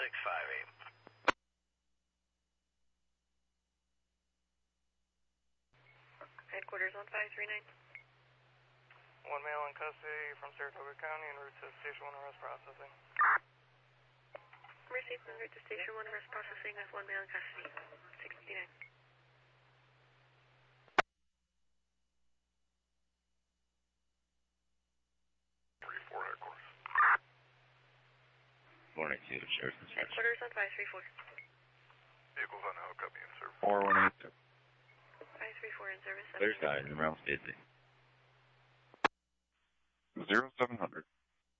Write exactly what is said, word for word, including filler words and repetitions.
six five eight. Headquarters on five three nine. One male in custody from Saratoga County en route to Station one arrest processing. Received en route to Station one arrest processing with one male in custody. six fifty-nine. three four headquarters. Morning to the Sheriff's Dispatch. Headquarters on five three four. Vehicles on the hookup being served. four one eight two. five three four in service. Clear skies and around busy. Zero seven hundred.